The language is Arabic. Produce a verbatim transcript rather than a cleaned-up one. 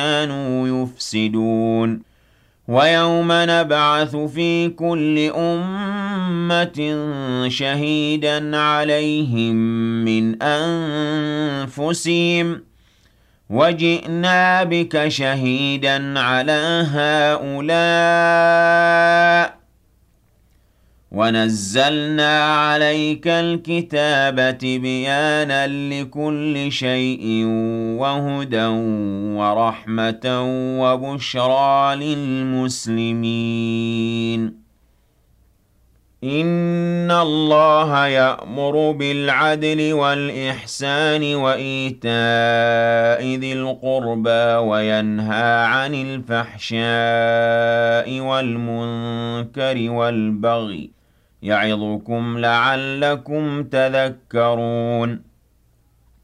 كانوا يفسدون ويوم نبعث في كل أمة شهيدا عليهم من أنفسهم وجئنا بك شهيدا على هؤلاء ونزلنا عليك الكتاب تبيانا لكل شيء وهدى ورحمة وبشرى للمسلمين إن الله يأمر بالعدل والإحسان وإيتاء ذي القربى وينهى عن الفحشاء والمنكر والبغي يعظكم لعلكم تذكرون